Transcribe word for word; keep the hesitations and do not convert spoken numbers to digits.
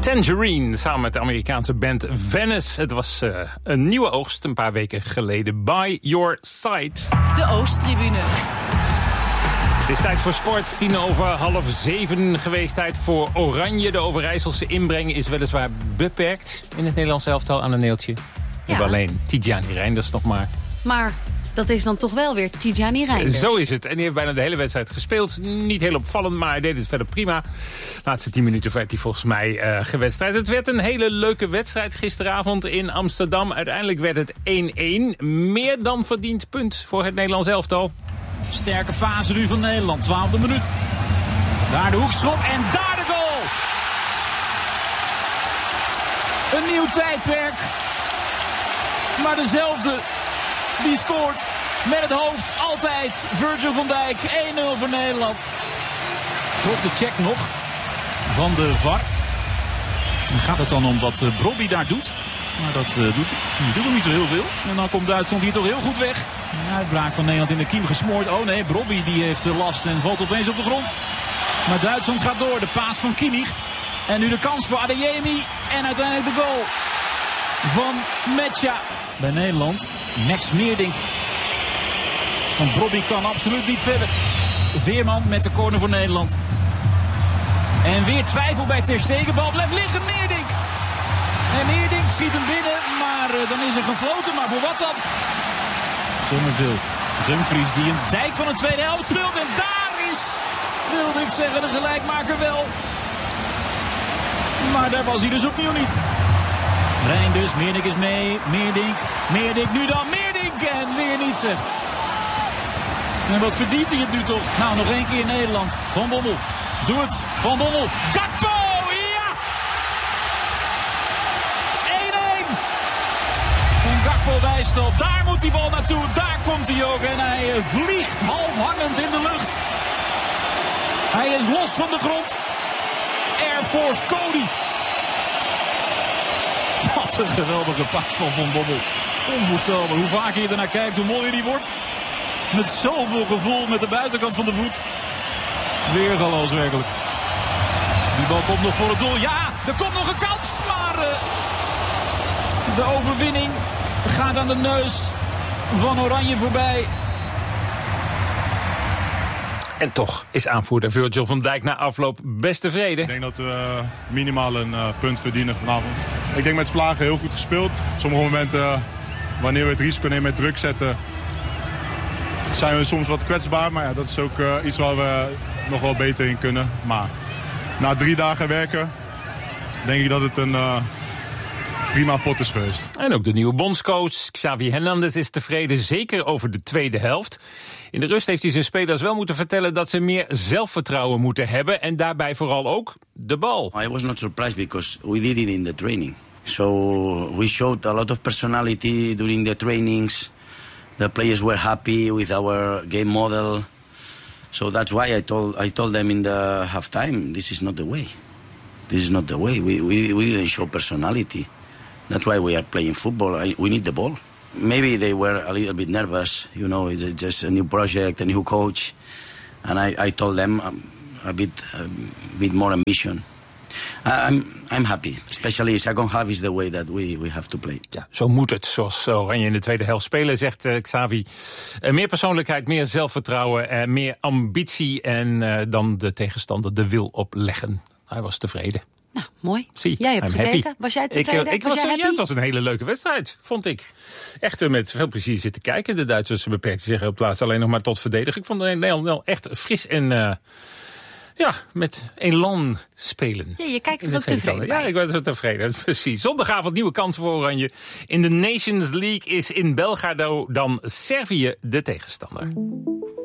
Tangerine, samen met de Amerikaanse band Venice. Het was uh, een nieuwe oogst, een paar weken geleden. By Your Side. De Oosttribune. Het is tijd voor sport. Tien over half zeven geweest. Tijd voor Oranje. De Overijsselse inbreng is weliswaar beperkt in het Nederlands elftal aan een neeltje. We ja. hebben alleen Tidjani Reinders nog maar. Maar dat is dan toch wel weer Tidjani Reinders. Zo is het. En die heeft bijna de hele wedstrijd gespeeld. Niet heel opvallend, maar hij deed het verder prima. De laatste tien minuten werd hij volgens mij uh, gewedstrijd. Het werd een hele leuke wedstrijd gisteravond in Amsterdam. Uiteindelijk werd het één-één. Meer dan verdiend punt voor het Nederlands elftal. Sterke fase nu van Nederland. twaalfde minuut. Daar de hoekschop en daar de goal. Een nieuw tijdperk. Maar dezelfde die scoort met het hoofd altijd. Virgil van Dijk. één nul voor Nederland. Tot de check nog van de V A R. Dan gaat het dan om wat uh, Brobby daar doet. Maar dat uh, doet, hij doet hem niet zo heel veel. En dan komt Duitsland hier toch heel goed weg. Een uitbraak van Nederland in de kiem gesmoord. Oh nee, Brobby die heeft last en valt opeens op de grond. Maar Duitsland gaat door. De paas van Kimmich. En nu de kans voor Adeyemi. En uiteindelijk de goal van Metja. Bij Nederland, Max Meerdink. Want Brobby kan absoluut niet verder. Veerman met de corner voor Nederland. En weer twijfel bij Ter Stegen. Bal blijft liggen, Meerdink. En Meerdink schiet hem binnen, maar uh, dan is er gefloten. Maar voor wat dan? Zonneville. Dumfries die een dijk van een tweede helft speelt. En daar is, wilde ik zeggen, de gelijkmaker wel. Maar daar was hij dus opnieuw niet. Reinders, Meerdink is mee. Meerdink, Meerdink, nu dan Meerdink. En weer niet zeg. En wat verdient hij het nu toch? Nou, nog één keer in Nederland. Van Bommel. Doe het. Van Bommel. Gakpo! Ja! één-één. En Gakpo wijst al. Daar moet die bal naartoe. Daar komt hij ook. En hij vliegt half hangend in de lucht. Hij is los van de grond. Air Force Cody. Wat een geweldige paas van Van Bommel. Onvoorstelbaar. Hoe vaker je ernaar kijkt, hoe mooier die wordt. Met zoveel gevoel met de buitenkant van de voet. Weergaloos werkelijk. Die bal komt nog voor het doel. Ja, er komt nog een kans. Maar uh, de overwinning gaat aan de neus van Oranje voorbij. En toch is aanvoerder Virgil van Dijk na afloop best tevreden. Ik denk dat we uh, minimaal een uh, punt verdienen vanavond. Ik denk met Vlagen heel goed gespeeld. Sommige momenten, uh, wanneer we het risico nemen met druk zetten, zijn we soms wat kwetsbaar. Maar ja, dat is ook uh, iets waar we nog wel beter in kunnen. Maar na drie dagen werken denk ik dat het een uh, prima pot is geweest. En ook de nieuwe bondscoach Xavi Hernandez is tevreden, zeker over de tweede helft. In de rust heeft hij zijn spelers wel moeten vertellen dat ze meer zelfvertrouwen moeten hebben. En daarbij vooral ook de bal. I was not surprised because we did it in the training. So we showed a lot of personality during the trainings. The players were happy with our game model. So that's why I told I told them in the halftime, this is not the way. This is not the way. We we, we didn't show personality. That's why we are playing football. I, we need the ball. Maybe they were a little bit nervous. You know, it's just a new project, a new coach. And I, I told them um, a bit a bit more ambition. I'm, I'm happy. Especially second half is the way that we, we have to play. Ja, zo moet het, zoals Oranje in de tweede helft spelen, zegt uh, Xavi. Uh, meer persoonlijkheid, meer zelfvertrouwen, uh, meer ambitie en uh, dan de tegenstander de wil opleggen. Hij was tevreden. Nou, mooi. Zie, jij hebt I'm gekeken. Happy. Was jij tevreden? Ik, ik was was, jij ja, het was een hele leuke wedstrijd, vond ik. Echt uh, met veel plezier zitten kijken. De Duitsers beperkten zich op het laatst alleen nog maar tot verdedigen. Ik vond Nederland wel echt fris en Uh, ja, met elan spelen. Ja, je kijkt er ook tevreden bij. Ja, ik ben zo tevreden, precies. Zondagavond nieuwe kansen voor Oranje. In de Nations League is in Belgrado dan Servië de tegenstander.